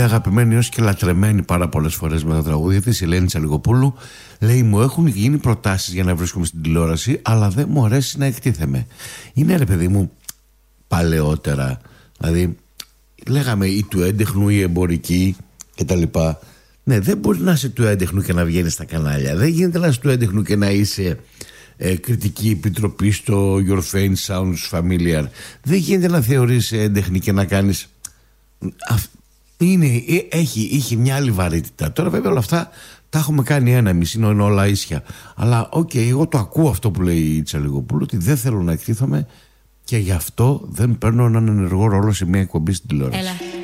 αγαπημένη έως και λατρεμένη πάρα πολλές φορές με τα τραγούδια της, η Ελένη Τσαλιγοπούλου. Λέει, μου έχουν γίνει προτάσεις για να βρίσκομαι στην τηλεόραση, αλλά δεν μου αρέσει να εκτίθεμαι. Είναι, ρε παιδί μου, παλαιότερα, δηλαδή λέγαμε ή του έντεχνου ή εμπορική κτλ. Ναι, δεν μπορεί να είσαι του έντεχνου και να βγαίνεις στα κανάλια. Δεν γίνεται να είσαι του έντεχνου και να είσαι κριτική επιτροπή στο Your Fame Sounds Familiar. Δεν γίνεται να θεωρείς έντεχνη και να κάνεις. Είχε μια άλλη βαρύτητα. Τώρα βέβαια όλα αυτά τα έχουμε κάνει εμείς, είναι όλα ίσια. Αλλά εγώ το ακούω αυτό που λέει η Τσαλιγοπούλου, ότι δεν θέλω να εκτίθομαι και γι' αυτό δεν παίρνω έναν ενεργό ρόλο σε μια εκπομπή στην τηλεόραση. Έλα.